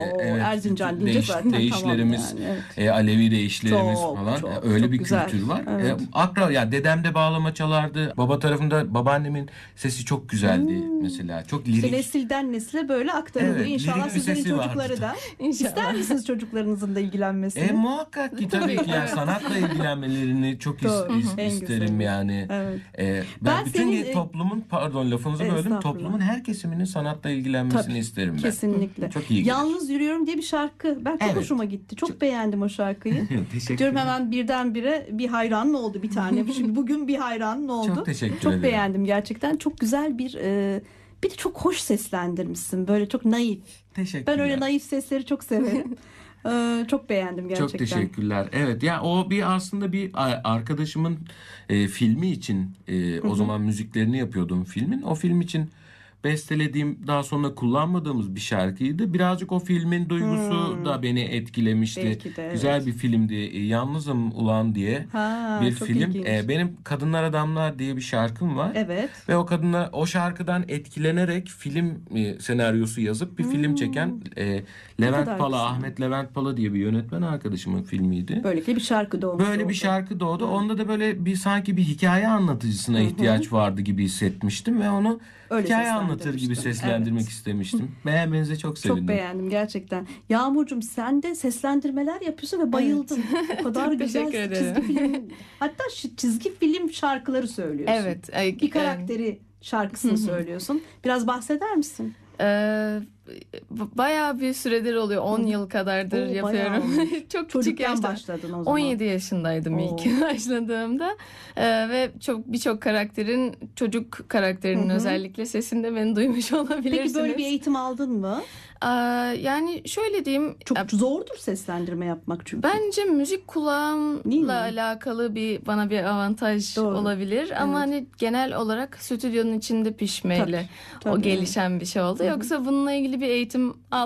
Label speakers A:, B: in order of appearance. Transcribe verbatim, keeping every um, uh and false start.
A: O
B: Evet,
A: Erzincan deyince
B: değiş,
A: zaten
B: değişlerimiz,
A: tamam yani. Evet.
B: e, Alevi değişlerimiz
A: Çok,
B: falan
A: çok,
B: e, öyle
A: çok
B: bir
A: güzel.
B: kültür var.
A: Evet.
B: E, akra ya dedem de bağlama çalardı. Baba tarafında babaannemin sesi çok güzeldi
A: Hmm.
B: mesela. Çok
A: İşte
B: lirik.
A: nesilden nesile böyle aktarılıyor.
B: Evet,
A: İnşallah
B: lirik bir
A: sizlerin
B: sesi vardı.
A: çocukları da ister
C: İnşallah.
A: misiniz çocuklarınızın da
B: E
A: ilgilenmesini?
B: muhakkak ki tabii ki yani
C: Evet.
B: sanatla ilgilenmelerini çok is-
A: Doğru.
B: is-
A: En
B: isterim
A: güzeli.
B: yani.
A: Evet.
B: E, ben,
A: Ben
B: bütün
A: senin,
B: ge-
A: e,
B: toplumun pardon lafınızı böldüm.
A: Estağfurullah.
B: Toplumun her kesiminin sanatla ilgilenmesini
A: Tabii,
B: isterim ben.
A: kesinlikle.
B: Çok iyi gelir.
A: Yalnız Yürüyorum diye bir şarkı. Ben çok
B: Evet.
A: hoşuma gitti. Çok, beğendim o şarkıyı.
B: Teşekkür
A: Diyorum
B: ederim.
A: hemen birdenbire bir hayranın oldu bir tane. Şimdi bugün bir hayranın oldu.
B: Çok teşekkür
A: Çok
B: ederim.
A: beğendim gerçekten. Çok güzel bir e, bir de çok hoş seslendirmişsin. Böyle çok naif.
B: Teşekkürler.
A: Ben öyle naif sesleri çok severim. Ee, çok beğendim gerçekten.
B: Çok teşekkürler. Evet ya o bir aslında bir a- arkadaşımın e, filmi için e, o zaman müziklerini yapıyordum filmin. O film için bestelediğim daha sonra kullanmadığımız bir şarkıydı. Birazcık o filmin duygusu
A: Hmm.
B: da beni etkilemişti.
A: Belki de, evet.
B: Güzel bir filmdi. E, Yalnızım Ulan diye
A: Ha,
B: bir
A: çok
B: film.
A: ilginç.
B: E, benim Kadınlar Adamlar diye bir şarkım var.
A: Evet.
B: Ve o kadınlar o şarkıdan etkilenerek film e, senaryosu yazıp bir film çeken e,
A: kadar
B: Levent Pala,
A: güzel.
B: Ahmet Levent Pala diye bir yönetmen arkadaşımın filmiydi.
A: Böylelikle bir şarkı doğmuş
B: Böyle
A: oldu.
B: bir şarkı doğdu. Onda da böyle bir sanki bir hikaye anlatıcısına ihtiyaç vardı gibi hissetmiştim ve onu
A: Öyle
B: hikaye anlatır gibi
A: seslendirmiştin.
B: seslendirmek
A: Evet.
B: istemiştim. Beğenmenize çok sevindim.
A: Çok beğendim gerçekten. Yağmurcuğum sen de seslendirmeler yapıyorsun ve bayıldım. O kadar
C: Çok
A: güzel
C: teşekkür ederim.
A: çizgi film. Hatta şi- çizgi film şarkıları söylüyorsun.
C: Evet. e,
A: Bir
C: e,
A: karakteri şarkısını söylüyorsun. Biraz bahseder misin?
C: Ee, bayağı bir süredir oluyor. on yıl kadardır
A: Oo, bayağı
C: yapıyorum.
A: olmuş.
C: Çok küçük
A: Çocukken
C: yaşta.
A: başladın o zaman.
C: on yedi yaşındaydım
A: Oo.
C: ilk başladığımda. Ee, ve çok birçok karakterin, çocuk karakterinin
A: Hı hı.
C: özellikle sesinde beni duymuş olabilirsiniz.
A: Peki böyle bir eğitim aldın mı?
C: Ee, yani şöyle diyeyim.
A: Çok
C: e,
A: zordur seslendirme yapmak çünkü.
C: Bence müzik
A: Değil mi?
C: kulağımla alakalı bir bana bir avantaj
A: Doğru.
C: olabilir ama
A: Evet.
C: hani genel olarak stüdyonun içinde pişmeyle
A: Tabii, tabii,
C: o gelişen bir şey oldu. Yoksa bununla ilgili bir eğitim